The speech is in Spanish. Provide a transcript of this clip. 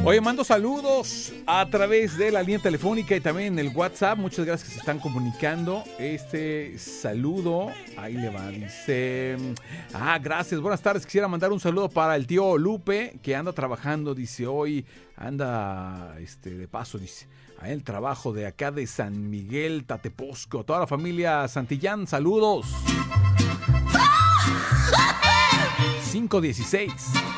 Oye, mando saludos a través de la línea telefónica y también en el WhatsApp. Muchas gracias que se están comunicando. Este saludo, ahí le va, dice... gracias, buenas tardes. Quisiera mandar un saludo para el tío Lupe, que anda trabajando, dice, hoy anda de paso, dice, a el trabajo de acá de San Miguel, Tateposco. Toda la familia Santillán, saludos. 5:16.